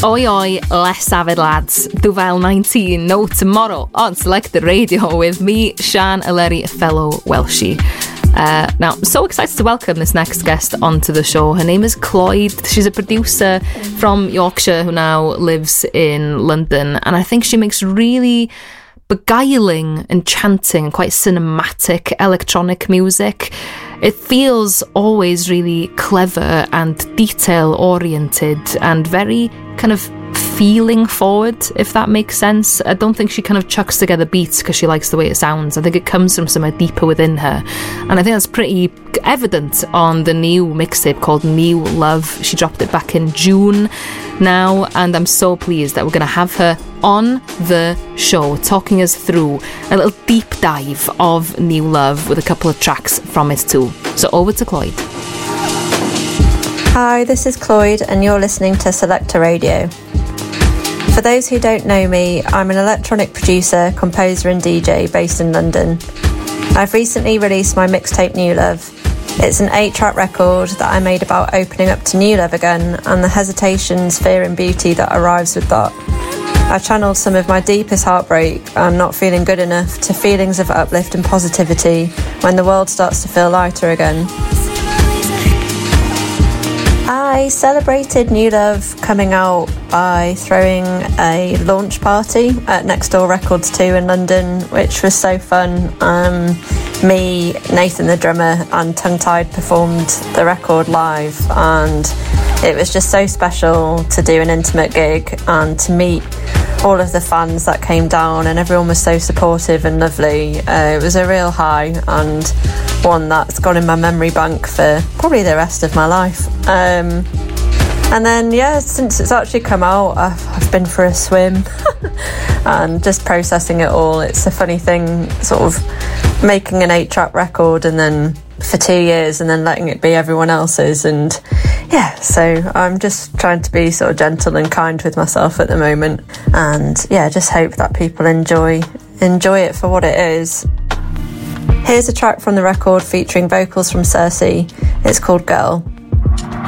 Oi oi, less avid lads. Duvel 19, no tomorrow on Selected Radio with me, Sian Eleri, fellow Welshie. Now, I'm so excited to welcome this next guest onto the show. Her name is Clwyd. She's a producer from Yorkshire who now lives in London, and I think she makes really beguiling, enchanting, quite cinematic electronic music. It feels always really clever and detail-oriented and very kind of feeling forward, if that makes sense. I don't think she kind of chucks together beats because she likes the way it sounds. I think it comes from somewhere deeper within her. And I think that's pretty evident on the new mixtape called New Love. She dropped it back in June now, and I'm so pleased that we're going to have her on the show talking us through a little deep dive of New Love with a couple of tracks from it too. So over to Clwyd. Hi, this is Clwyd and you're listening to Selector Radio. For those who don't know me, I'm an electronic producer, composer and DJ based in London. I've recently released my mixtape New Love. It's an 8-track record that I made about opening up to new love again and the hesitations, fear and beauty that arrives with that. I channeled some of my deepest heartbreak and not feeling good enough to feelings of uplift and positivity when the world starts to feel lighter again. I celebrated New Love coming out by throwing a launch party at Next Door Records 2 in London, which was so fun. Me, Nathan the drummer and Tongue Tied performed the record live, and it was just so special to do an intimate gig and to meet all of the fans that came down, and everyone was so supportive and lovely. It was a real high and one that's gone in my memory bank for probably the rest of my life. And then, yeah, since it's actually come out, I've been for a swim and just processing it all. It's a funny thing, sort of making an 8-track record and then for 2 years and then letting it be everyone else's. And yeah, so I'm just trying to be sort of gentle and kind with myself at the moment. And yeah, just hope that people enjoy it for what it is. Here's a track from the record featuring vocals from Cersei. It's called Girl.